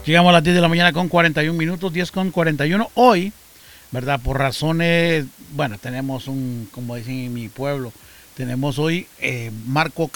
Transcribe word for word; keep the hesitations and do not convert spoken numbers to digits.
Llegamos a las diez de la mañana con cuarenta y un minutos, diez con cuarenta y uno. Hoy, ¿verdad? Por razones, bueno, tenemos un, como dicen en mi pueblo, tenemos hoy eh, Marco